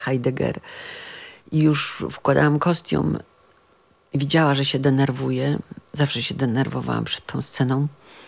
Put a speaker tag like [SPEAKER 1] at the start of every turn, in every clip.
[SPEAKER 1] Heidegger. I już wkładałam kostium. Widziała, że się denerwuję. Zawsze się denerwowałam przed tą sceną.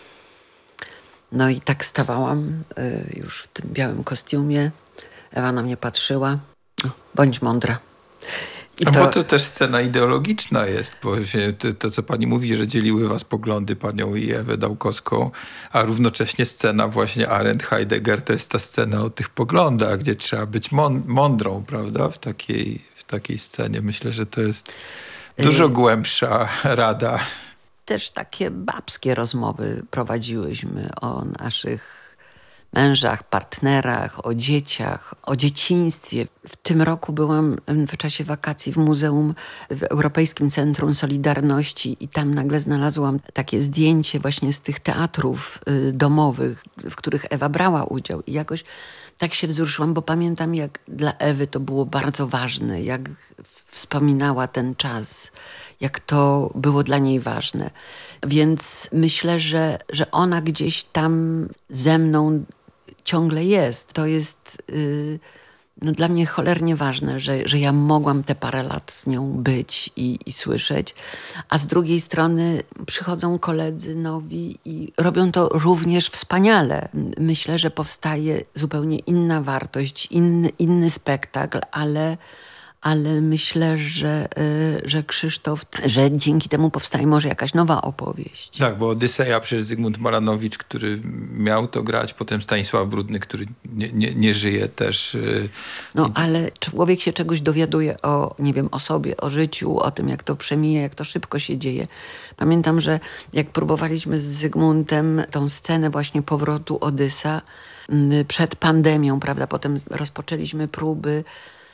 [SPEAKER 1] No i tak stawałam już w tym białym kostiumie. Ewa na mnie patrzyła. Bądź mądra.
[SPEAKER 2] Bo to też scena ideologiczna jest, bo to, co pani mówi, że dzieliły was poglądy, panią i Ewę Dałkowską, a równocześnie scena właśnie Arendt, Heidegger, to jest ta scena o tych poglądach, gdzie trzeba być mądrą, prawda? W takiej scenie. Myślę, że to jest dużo głębsza rada.
[SPEAKER 1] Też takie babskie rozmowy prowadziłyśmy o naszych mężach, partnerach, o dzieciach, o dzieciństwie. W tym roku byłam w czasie wakacji w muzeum w Europejskim Centrum Solidarności i tam nagle znalazłam takie zdjęcie właśnie z tych teatrów domowych, w których Ewa brała udział. I jakoś tak się wzruszyłam, bo pamiętam, jak dla Ewy to było bardzo ważne, jak wspominała ten czas, jak to było dla niej ważne. Więc myślę, że ona gdzieś tam ze mną ciągle jest. To jest dla mnie cholernie ważne, że ja mogłam te parę lat z nią być i słyszeć. A z drugiej strony przychodzą koledzy nowi i robią to również wspaniale. Myślę, że powstaje zupełnie inna wartość, inny spektakl, ale myślę, że Krzysztof, że dzięki temu powstaje może jakaś nowa opowieść.
[SPEAKER 2] Tak, bo Odyseja przez Zygmunt Maranowicz, który miał to grać, potem Stanisław Brudny, który nie żyje też.
[SPEAKER 1] No ale człowiek się czegoś dowiaduje o sobie, o życiu, o tym, jak to przemija, jak to szybko się dzieje. Pamiętam, że jak próbowaliśmy z Zygmuntem tą scenę właśnie powrotu Odysa przed pandemią, prawda, potem rozpoczęliśmy próby.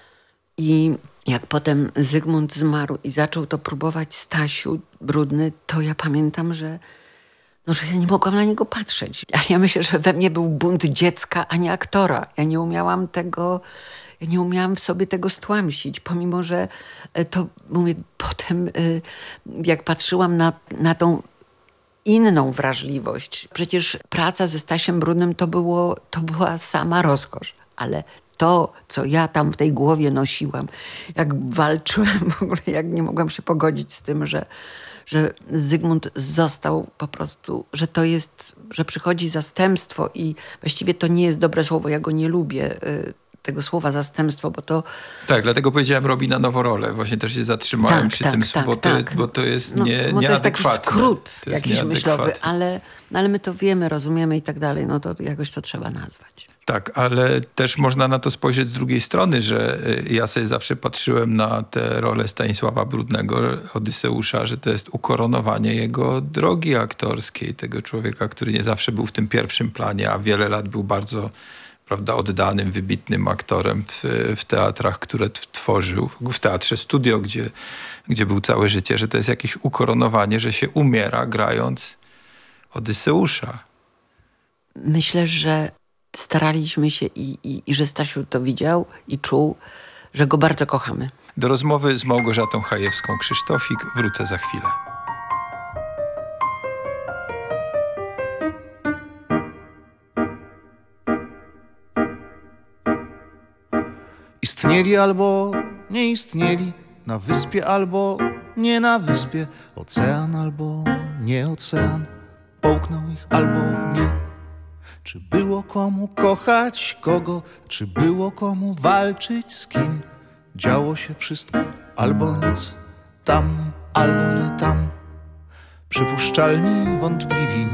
[SPEAKER 1] I jak potem Zygmunt zmarł i zaczął to próbować Stasiu Brudny, to ja pamiętam, że ja nie mogłam na niego patrzeć. Ja myślę, że we mnie był bunt dziecka, a nie aktora. Ja nie umiałam w sobie tego stłamsić, pomimo że to mówię, potem jak patrzyłam na tą inną wrażliwość. Przecież praca ze Stasiem Brudnym to była sama rozkosz, ale to, co ja tam w tej głowie nosiłam, jak walczyłem w ogóle, jak nie mogłam się pogodzić z tym, że Zygmunt został po prostu, że przychodzi zastępstwo i właściwie to nie jest dobre słowo, ja go nie lubię, tego słowa zastępstwo, bo to...
[SPEAKER 2] Tak, dlatego powiedziałem robi na nowo rolę. Właśnie też się zatrzymałem przy tym, bo to jest nieadekwatne.
[SPEAKER 1] To jest taki skrót jakiś myślowy, ale my to wiemy, rozumiemy i tak dalej, no to jakoś to trzeba nazwać.
[SPEAKER 2] Tak, ale też można na to spojrzeć z drugiej strony, że ja sobie zawsze patrzyłem na tę rolę Stanisława Brudnego, Odyseusza, że to jest ukoronowanie jego drogi aktorskiej, tego człowieka, który nie zawsze był w tym pierwszym planie, a wiele lat był bardzo, prawda, oddanym, wybitnym aktorem w teatrach, które tworzył, w Teatrze Studio, gdzie był całe życie, że to jest jakieś ukoronowanie, że się umiera grając Odyseusza.
[SPEAKER 1] Myślę, że staraliśmy się i że Stasiu to widział i czuł, że go bardzo kochamy.
[SPEAKER 2] Do rozmowy z Małgorzatą Chajewską-Krzysztofik wrócę za chwilę.
[SPEAKER 3] Istnieli albo nie istnieli, na wyspie albo nie na wyspie, ocean albo nie ocean, połknął ich albo nie. Czy było komu kochać kogo, czy było komu walczyć z kim? Działo się wszystko albo nic, tam albo nie tam. Przypuszczalni, wątpliwi